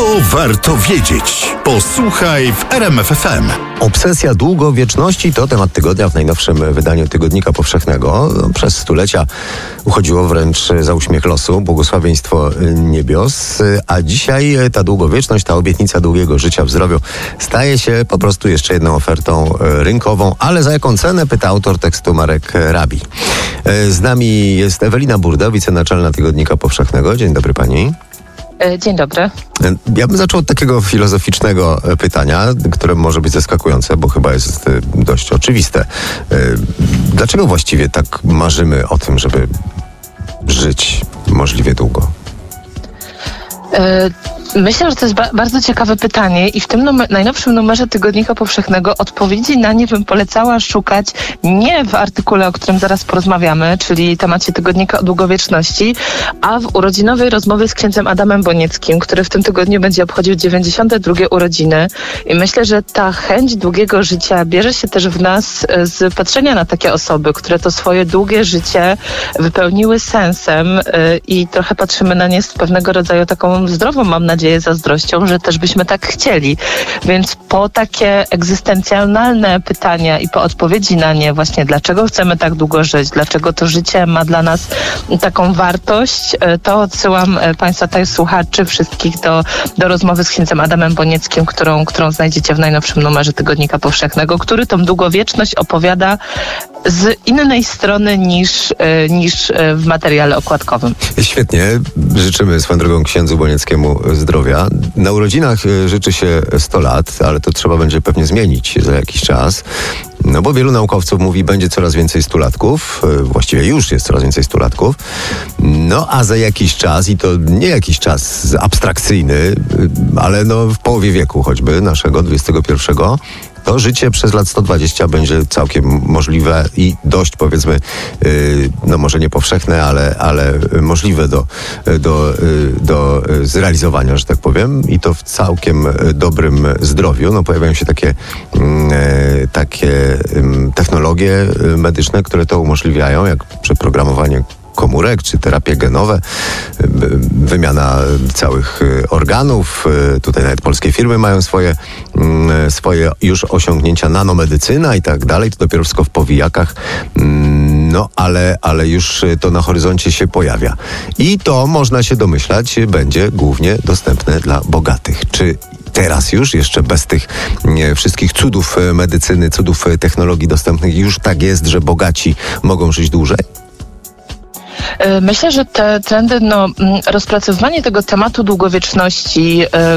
To warto wiedzieć. Posłuchaj w RMF FM. Obsesja długowieczności to temat tygodnia w najnowszym wydaniu Tygodnika Powszechnego. Przez stulecia uchodziło wręcz za uśmiech losu, błogosławieństwo niebios, a dzisiaj ta długowieczność, ta obietnica długiego życia w zdrowiu staje się po prostu jeszcze jedną ofertą rynkową, ale za jaką cenę, pyta autor tekstu Marek Rabi. Z nami jest Ewelina Burda, wicenaczelna Tygodnika Powszechnego. Dzień dobry pani. Dzień dobry. Ja bym zaczął od takiego filozoficznego pytania, które może być zaskakujące, bo chyba jest dość oczywiste. Dlaczego właściwie tak marzymy o tym, żeby żyć możliwie długo? Myślę, że to jest bardzo ciekawe pytanie i w tym najnowszym numerze Tygodnika Powszechnego odpowiedzi na nie bym polecała szukać nie w artykule, o którym zaraz porozmawiamy, czyli temacie Tygodnika o długowieczności, a w urodzinowej rozmowie z księdzem Adamem Bonieckim, który w tym tygodniu będzie obchodził 92 urodziny. I myślę, że ta chęć długiego życia bierze się też w nas z patrzenia na takie osoby, które to swoje długie życie wypełniły sensem i trochę patrzymy na nie z pewnego rodzaju taką zdrową, mam nadzieję, zazdrością, że też byśmy tak chcieli. Więc po takie egzystencjonalne pytania i po odpowiedzi na nie właśnie, dlaczego chcemy tak długo żyć, dlaczego to życie ma dla nas taką wartość, to odsyłam Państwa tutaj słuchaczy wszystkich do rozmowy z księdzem Adamem Bonieckim, którą znajdziecie w najnowszym numerze Tygodnika Powszechnego, który tą długowieczność opowiada z innej strony niż w materiale okładkowym. Świetnie. Życzymy swoją drogą księdzu Bonieckiemu zdrowia. Na urodzinach życzy się 100 lat, ale to trzeba będzie pewnie zmienić za jakiś czas. No bo wielu naukowców mówi, będzie coraz więcej stulatków, właściwie już jest coraz więcej stulatków, no a za jakiś czas, i to nie jakiś czas abstrakcyjny, ale no w połowie wieku choćby naszego, XXI, to życie przez lat 120 będzie całkiem możliwe i dość, powiedzmy, no może nie powszechne, ale możliwe do zrealizowania, że tak powiem, i to w całkiem dobrym zdrowiu. No pojawiają się takie technologie medyczne, które to umożliwiają, jak przeprogramowanie komórek, czy terapie genowe, wymiana całych organów. Tutaj nawet polskie firmy mają swoje już osiągnięcia, nanomedycyna i tak dalej. To dopiero wszystko w powijakach, no ale już to na horyzoncie się pojawia. I to, można się domyślać, będzie głównie dostępne dla bogatych. Czy teraz już, jeszcze bez tych wszystkich cudów medycyny, cudów technologii dostępnych, już tak jest, że bogaci mogą żyć dłużej? Myślę, że te trendy, rozpracowywanie tego tematu długowieczności,